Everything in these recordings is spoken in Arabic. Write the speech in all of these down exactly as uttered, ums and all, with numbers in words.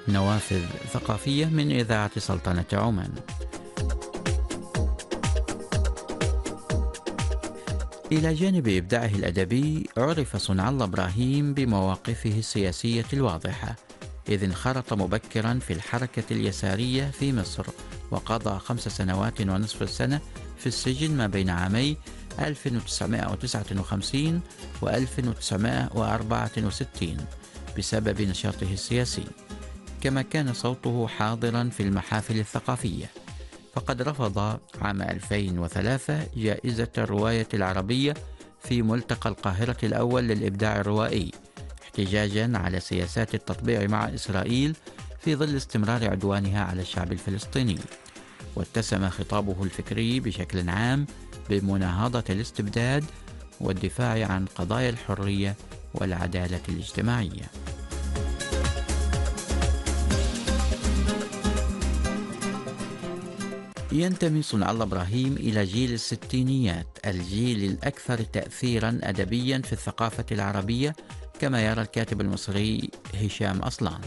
نوافذ ثقافية من إذاعة سلطنة عمان. إلى جانب إبداعه الأدبي، عرف صنع الله إبراهيم بمواقفه السياسية الواضحة، إذ انخرط مبكرا في الحركة اليسارية في مصر، وقضى خمس سنوات ونصف السنة في السجن ما بين عامي ألف وتسعمائة وتسعة وخمسين و ألف وتسعمائة وأربعة وستين بسبب نشاطه السياسي. كما كان صوته حاضرا في المحافل الثقافية، فقد رفض عام ألفين وثلاثة جائزة الرواية العربية في ملتقى القاهرة الأول للإبداع الروائي، احتجاجا على سياسات التطبيع مع إسرائيل في ظل استمرار عدوانها على الشعب الفلسطيني. واتسم خطابه الفكري بشكل عام بمناهضة الاستبداد والدفاع عن قضايا الحرية والعدالة الاجتماعية. ينتمي صنع الله إبراهيم إلى جيل الستينيات، الجيل الأكثر تأثيرا أدبيا في الثقافة العربية، كما يرى الكاتب المصري هشام أصلان.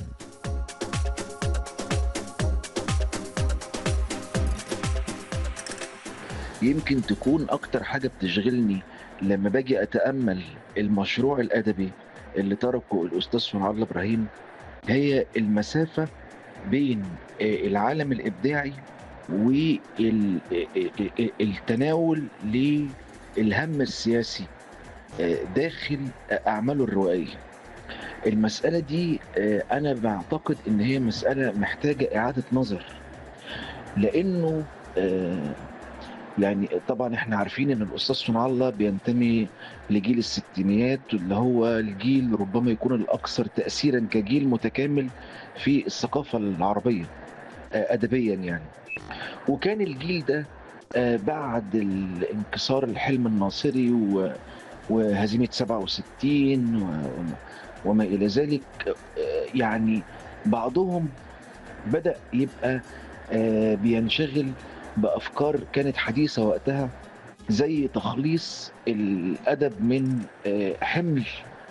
يمكن تكون أكتر حاجة بتشغلني لما باجي أتأمل المشروع الأدبي اللي تركه الأستاذ صنع الله إبراهيم هي المسافة بين آه، العالم الإبداعي والتناول للهم السياسي آه، داخل أعماله الروائية. المسألة دي آه، أنا بعتقد إن هي مسألة محتاجة إعادة نظر، لأنه آه، يعني طبعا احنا عارفين ان الاستاذ صنع الله بينتمي لجيل الستينيات، اللي هو الجيل ربما يكون الاكثر تاثيرا كجيل متكامل في الثقافه العربيه آه، ادبيا يعني. وكان الجيل ده آه، بعد انكسار الحلم الناصري و- وهزيمه سبعة وستين و- وما الى ذلك، آه، يعني بعضهم بدأ يبقى آه، بينشغل بأفكار كانت حديثة وقتها، زي تخليص الأدب من آه، حمل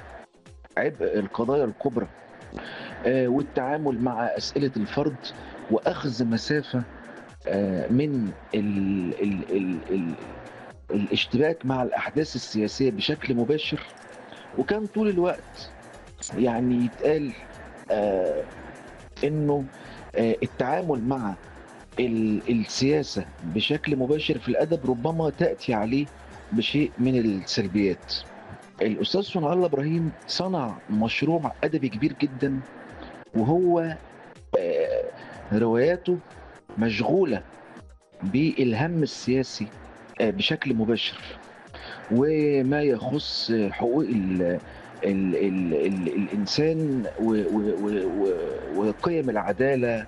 عبء القضايا الكبرى آه، والتعامل مع أسئلة الفرد، وأخذ مسافة آه، من ال ال ال ال الاشتباك مع الأحداث السياسية بشكل مباشر. وكان طول الوقت يعني يتقال آه، إنه آه، التعامل مع ال- السياسة بشكل مباشر في الأدب ربما تأتي عليه بشيء من السلبيات. الأستاذ صنع الله إبراهيم صنع مشروع أدبي كبير جدا، وهو آه، رواياته مشغولة بالهم السياسي آه، بشكل مباشر، وما يخص حقوق ال ال ال ال الإنسان و- و- و- و- وقيم العدالة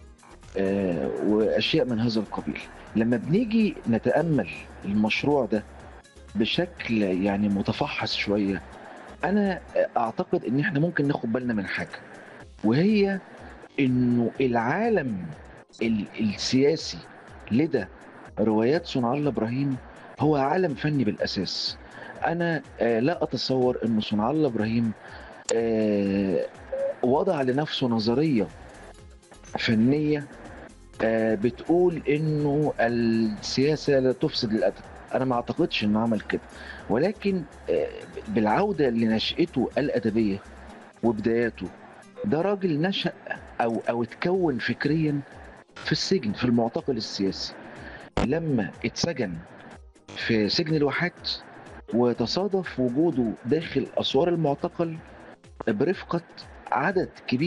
آه، واشياء من هذا القبيل. لما بنيجي نتامل المشروع ده بشكل يعني متفحص شويه، انا اعتقد ان احنا ممكن ناخد بالنا من حاجه، وهي انه العالم ال- السياسي لدى روايات صنع الله ابراهيم هو عالم فني بالاساس. انا آه، لا اتصور ان صنع الله ابراهيم آه، وضع لنفسه نظريه فنيه آه، بتقول انه السياسه لا تفسد الادب. انا ما اعتقدش انه عمل كده، ولكن آه، بالعوده لنشأته الادبيه وبداياته، ده راجل نشأ او او اتكون فكريا في السجن، في المعتقل السياسي. لما اتسجن في سجن الواحات، وتصادف وجوده داخل اسوار المعتقل برفقه عدد كبير